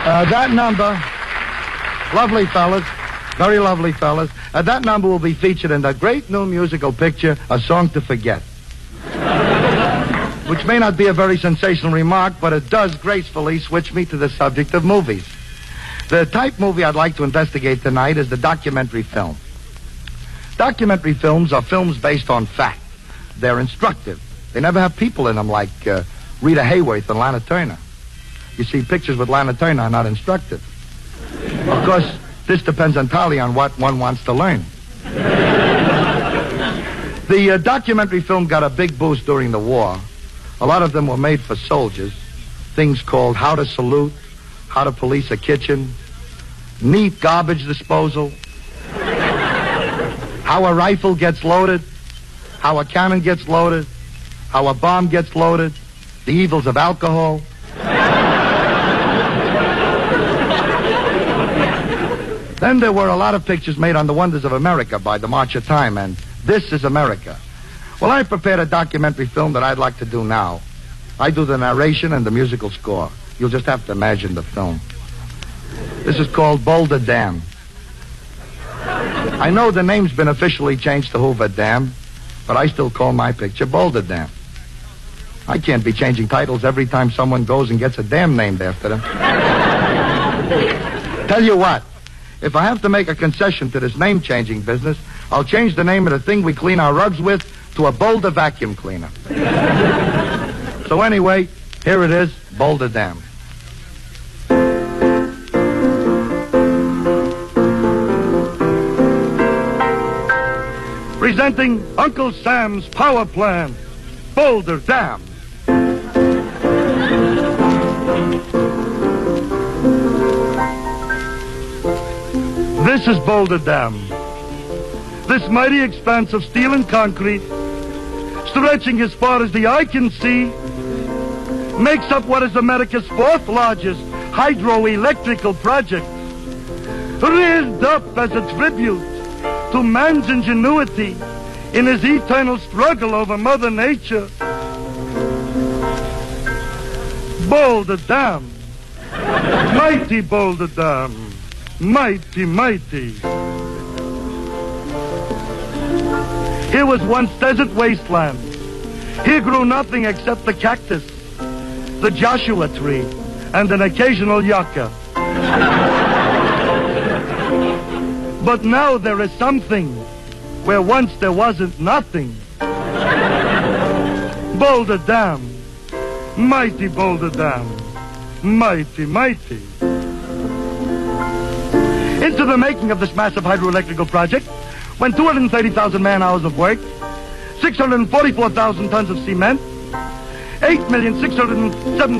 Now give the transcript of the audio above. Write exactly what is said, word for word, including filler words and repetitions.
Uh, that number, lovely fellas, very lovely fellas, uh, that number will be featured in the great new musical picture, A Song to Forget. Which may not be a very sensational remark, but it does gracefully switch me to the subject of movies. The type movie I'd like to investigate tonight is the documentary film. Documentary films are films based on fact. They're instructive. They never have people in them like uh, Rita Hayworth and Lana Turner. You see, pictures with Lana Turner are not instructive. Of course, this depends entirely on what one wants to learn. The uh, documentary film got a big boost during the war. A lot of them were made for soldiers. Things called How to Salute, How to Police a Kitchen, Neat Garbage Disposal, How a Rifle Gets Loaded, How a Cannon Gets Loaded, How a Bomb Gets Loaded, The Evils of Alcohol. Then there were a lot of pictures made on the wonders of America by the March of Time, and This is America. Well, I prepared a documentary film that I'd like to do now. I do the narration and the musical score. You'll just have to imagine the film. This is called Boulder Dam. I know the name's been officially changed to Hoover Dam, but I still call my picture Boulder Dam. I can't be changing titles every time someone goes and gets a dam named after them. Tell you what, if I have to make a concession to this name-changing business, I'll change the name of the thing we clean our rugs with to a Boulder vacuum cleaner. So anyway, here it is, Boulder Dam. Presenting Uncle Sam's power plant, Boulder Dam. This is Boulder Dam. This mighty expanse of steel and concrete, stretching as far as the eye can see, makes up what is America's fourth largest hydroelectrical project, reared up as a tribute to man's ingenuity in his eternal struggle over Mother Nature. Boulder Dam, mighty Boulder Dam, mighty, mighty. Here was once desert wasteland. Here grew nothing except the cactus, the Joshua tree, and an occasional yucca. But now there is something where once there wasn't nothing. Boulder Dam, mighty Boulder Dam, mighty, mighty. Into the making of this massive hydroelectrical project went two hundred thirty thousand man-hours of work, six hundred forty-four thousand tons of cement, eight million six hundred seventy